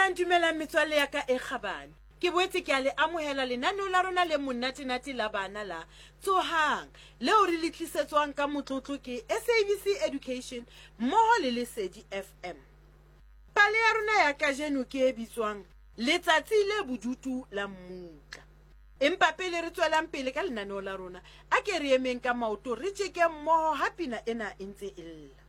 Dumelang metswalle ya ka e kgabane. Ke boetse ke a le amohela lenaneo la rona le monate-nate la bana la Tsohang leo re le tlisetswang ka motlotlo ke SABC Education mmoho le Lesedi FM. Pale ya rona ya kajeno ke e bitswang Letsatsi le bodutu la mmutla. Empa pele re tswelang pele ka lenaneo la rona, a ke re emeng ka maoto re tjeke mmoho ha pina ena e ntse e lla.